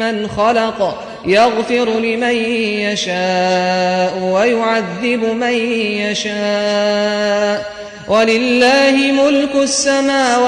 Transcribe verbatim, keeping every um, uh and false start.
ممن خلق يغفر لمن يشاء ويعذب من يشاء ولله ملك السماوات